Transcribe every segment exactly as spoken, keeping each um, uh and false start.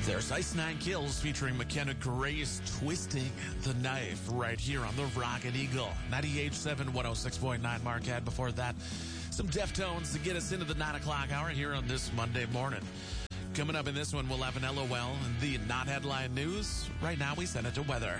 There's Ice Nine Kills featuring McKenna Grace twisting the knife right here on the Rocket Eagle. ninety-eight point seven, one oh six point nine Marquette. Before that, some Deftones to get us into the nine o'clock hour here on this Monday morning. Coming up in this one, we'll have an LOL and the not headline news. Right now, we send it to weather.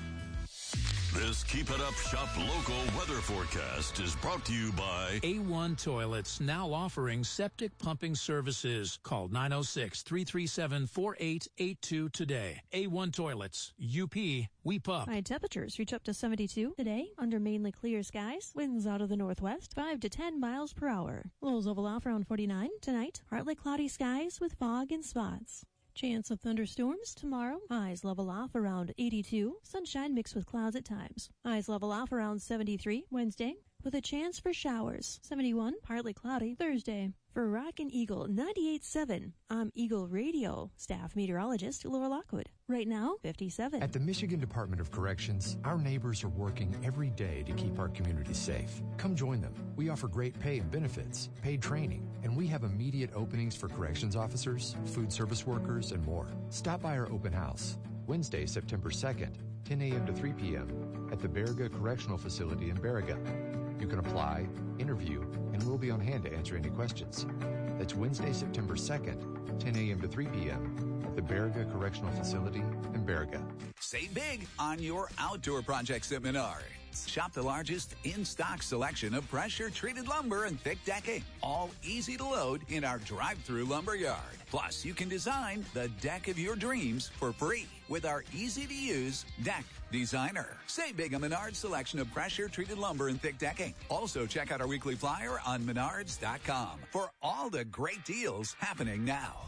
This Keep It Up Shop Local weather forecast is brought to you by A one Toilets, now offering septic pumping services. Call nine oh six, three three seven, four eight eight two today. A one Toilets, U P, we pump. High temperatures reach up to seventy-two today under mainly clear skies. Winds out of the northwest, five to ten miles per hour. Lows level off around forty-nine tonight. Partly cloudy skies with fog and spots. Chance of thunderstorms tomorrow. Highs level off around eighty-two. Sunshine mixed with clouds at times. Highs level off around seventy-three Wednesday with a chance for showers. seventy-one, partly cloudy Thursday. For Rockin' Eagle ninety-eight point seven, I'm Eagle Radio staff meteorologist Laura Lockwood. Right now, fifty-seven. At the Michigan Department of Corrections, our neighbors are working every day to keep our community safe. Come join them. We offer great pay and benefits, paid training, and we have immediate openings for corrections officers, food service workers, and more. Stop by our open house, Wednesday, September second, ten a.m. to three p.m. at the Baraga Correctional Facility in Baraga. You can apply, interview, and we'll be on hand to answer any questions. That's Wednesday, September second, ten a.m. to three p.m. at the Baraga Correctional Facility in Baraga. Save big on your outdoor projects at Menards. Shop the largest in-stock selection of pressure-treated lumber and thick decking, all easy to load in our drive-through lumber yard. Plus, you can design the deck of your dreams for free with our easy-to-use Deck Designer. Save big on Menards' selection of pressure-treated lumber and thick decking. Also, check out our weekly flyer on menards dot com for all the great deals happening now.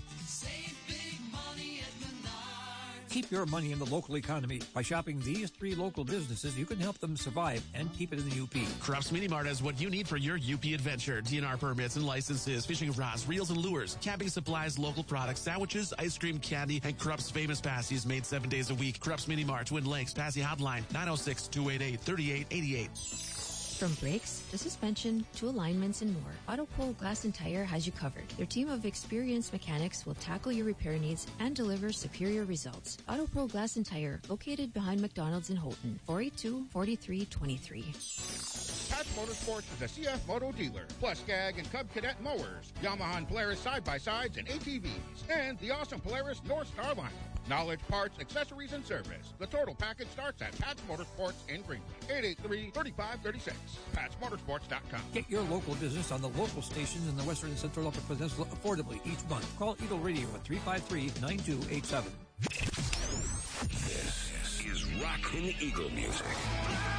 Save big money at Menards. Keep your money in the local economy. By shopping these three local businesses, you can help them survive and keep it in the U P. Krupp's Mini Mart has what you need for your U P adventure. D N R permits and licenses, fishing rods, reels and lures, camping supplies, local products, sandwiches, ice cream, candy, and Krupp's famous pasties made seven days a week. Krupp's Mini Mart, Twin Lakes, Passy Hotline, nine oh six, two eight eight, three eight eight eight. From brakes to suspension to alignments and more, AutoPole Glass and Tire has you covered. Their team of experienced mechanics will tackle your repair needs and deliver superior results. AutoPole Glass and Tire, located behind McDonald's in Houghton, four eight two, four three two three. Patch Motorsports is a C F Moto dealer, plus Skag and Cub Cadet mowers, Yamaha and Polaris side-by-sides and A T Vs, and the awesome Polaris North Star lineup. Knowledge, parts, accessories, and service. The total package starts at Patch Motorsports in Greenwood. eight eight three, three five three six. patch motorsports dot com. Get your local business on the local stations in the Western and Central Upper Peninsula affordably each month. Call Eagle Radio at three five three, nine two eight seven. This is Rockin' Eagle music.